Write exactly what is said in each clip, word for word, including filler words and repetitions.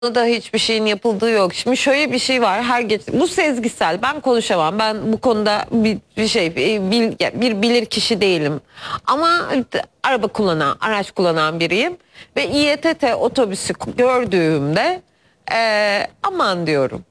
da hiçbir şeyin yapıldığı yok. Şimdi şöyle bir şey var. Her geç bu sezgisel. Ben konuşamam. Ben bu konuda bir, bir şey bir, bir bilir kişi değilim. Ama araba kullanan, araç kullanan biriyim ve İETT otobüsü gördüğümde ee, aman diyorum.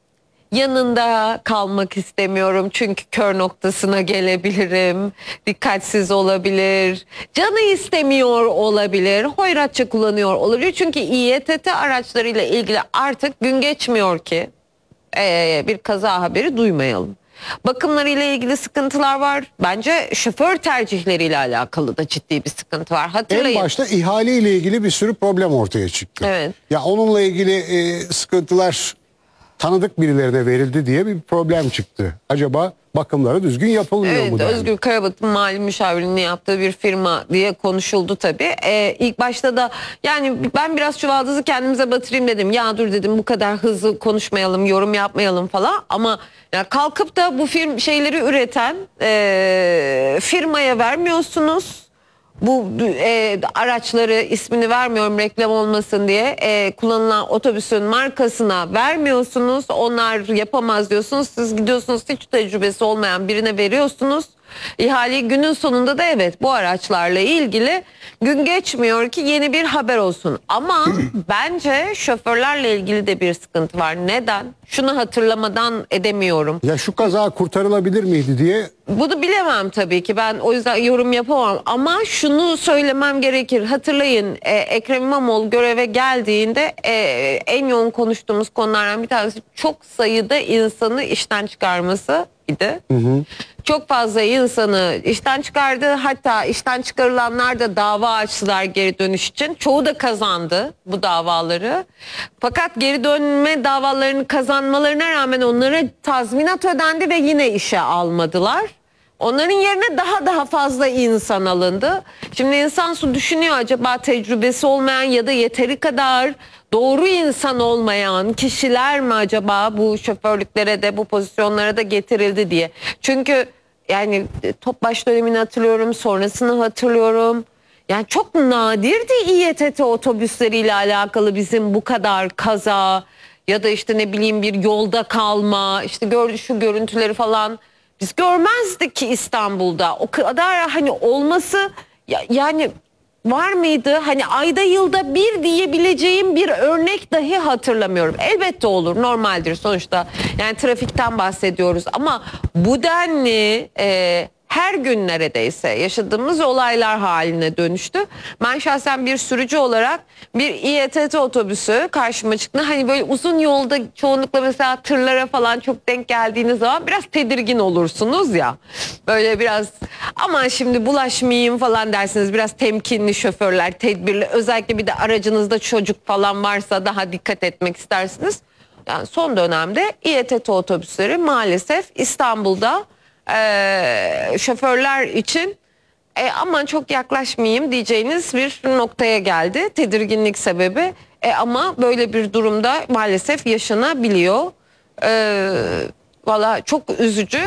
Yanında kalmak istemiyorum çünkü kör noktasına gelebilirim, dikkatsiz olabilir, canı istemiyor olabilir, hoyratça kullanıyor olabilir. Çünkü İETT araçlarıyla ilgili artık gün geçmiyor ki ee, bir kaza haberi duymayalım. Bakımlarıyla ilgili sıkıntılar var. Bence şoför tercihleriyle alakalı da ciddi bir sıkıntı var. Hatırlayın. En başta ihale ile ilgili bir sürü problem ortaya çıktı. Evet. Ya onunla ilgili e, sıkıntılar tanıdık birilerine verildi diye bir problem çıktı. Acaba bakımları düzgün yapılmıyor evet, mu? Evet, Özgür Karabat'ın mali müşavirliğini yaptığı bir firma diye konuşuldu tabii. Ee, ilk başta da yani ben biraz çuvaldızı kendimize batırayım dedim. Ya dur dedim, bu kadar hızlı konuşmayalım, yorum yapmayalım falan. Ama ya kalkıp da bu firm şeyleri üreten e, firmaya vermiyorsunuz. Bu e, araçları, ismini vermiyorum reklam olmasın diye, e, kullanılan otobüsün markasına vermiyorsunuz. Onlar yapamaz diyorsunuz. Siz gidiyorsunuz, hiç tecrübesi olmayan birine veriyorsunuz. İhaleyi günün sonunda da evet, bu araçlarla ilgili gün geçmiyor ki yeni bir haber olsun. Ama bence şoförlerle ilgili de bir sıkıntı var. Neden? Şunu hatırlamadan edemiyorum. Ya şu kaza kurtarılabilir miydi diye. Bunu bilemem tabii ki, ben o yüzden yorum yapamam, ama şunu söylemem gerekir. Hatırlayın, e, Ekrem İmamoğlu göreve geldiğinde e, en yoğun konuştuğumuz konulardan bir tanesi çok sayıda insanı işten çıkarması idi. Hı hı. Çok fazla insanı işten çıkardı, hatta işten çıkarılanlar da dava açtılar geri dönüş için. Çoğu da kazandı bu davaları. Fakat geri dönme davalarını kazanmalarına rağmen onlara tazminat ödendi ve yine işe almadılar. Onların yerine daha daha fazla insan alındı. Şimdi insan su düşünüyor, acaba tecrübesi olmayan ya da yeteri kadar doğru insan olmayan kişiler mi acaba bu şoförlüklere de bu pozisyonlara da getirildi diye. Çünkü yani Topbaş dönemini hatırlıyorum, sonrasını hatırlıyorum. Yani çok nadirdi İETT otobüsleriyle alakalı bizim bu kadar kaza ya da işte ne bileyim bir yolda kalma, işte gör, şu görüntüleri falan biz görmezdik ki İstanbul'da. O kadar hani olması ya, yani var mıydı? Hani ayda yılda bir diyebileceğim bir örnek dahi hatırlamıyorum. Elbette olur, normaldir sonuçta. Yani trafikten bahsediyoruz ama bu denli e, her gün neredeyse yaşadığımız olaylar haline dönüştü. Ben şahsen bir sürücü olarak bir İETT otobüsü karşıma çıktı. Hani böyle uzun yolda çoğunlukla mesela tırlara falan çok denk geldiğiniz zaman biraz tedirgin olursunuz ya. Böyle biraz aman şimdi bulaşmayayım falan dersiniz. Biraz temkinli şoförler, tedbirli. Özellikle bir de aracınızda çocuk falan varsa daha dikkat etmek istersiniz. Yani son dönemde İETT otobüsleri maalesef İstanbul'da Ee, şoförler için e, aman çok yaklaşmayayım diyeceğiniz bir noktaya geldi. Tedirginlik sebebi. E, ama böyle bir durumda maalesef yaşanabiliyor. Ee, Valla çok üzücü.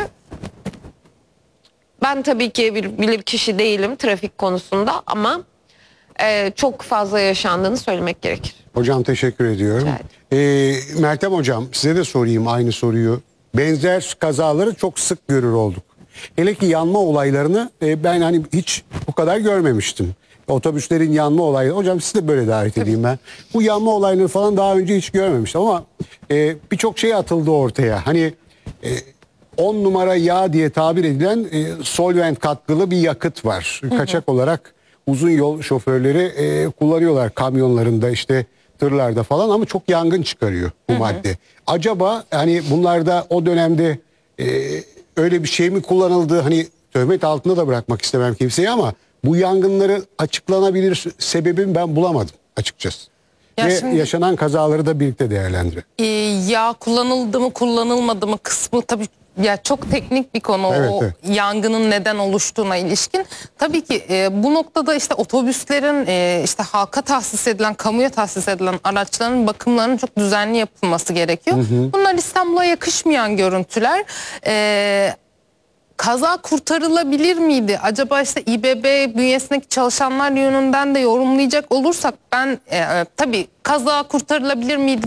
Ben tabii ki bir bilir kişi değilim trafik konusunda, ama e, çok fazla yaşandığını söylemek gerekir. Hocam teşekkür ediyorum. Ee, Meltem hocam, size de sorayım aynı soruyu. Benzer kazaları çok sık görür olduk. Hele ki yanma olaylarını e, ben hani hiç bu kadar görmemiştim. Otobüslerin yanma olayları. Hocam sizi de böyle davet Tabii. edeyim ben. Bu yanma olayları falan daha önce hiç görmemiştim ama e, birçok şey atıldı ortaya. Hani e, on numara yağ diye tabir edilen e, solvent katkılı bir yakıt var. Hı hı. Kaçak olarak uzun yol şoförleri e, kullanıyorlar kamyonlarında, işte tırlarda falan, ama çok yangın çıkarıyor bu hı hı. madde. Acaba hani bunlarda o dönemde e, öyle bir şey mi kullanıldı? Hani töhmet altında da bırakmak istemem kimseyi, ama bu yangınları açıklanabilir sebebini ben bulamadım açıkçası. Ya Ve şimdi, yaşanan kazaları da birlikte değerlendirelim. E, yağ kullanıldı mı kullanılmadı mı kısmı tabii ya çok teknik bir konu, evet, o evet. yangının neden oluştuğuna ilişkin. Tabii ki e, bu noktada işte otobüslerin e, işte halka tahsis edilen, kamuya tahsis edilen araçların bakımlarının çok düzenli yapılması gerekiyor. Hı hı. Bunlar İstanbul'a yakışmayan görüntüler. E, kaza kurtarılabilir miydi? Acaba işte İBB bünyesindeki çalışanlar yönünden de yorumlayacak olursak ben e, tabii kaza kurtarılabilir miydi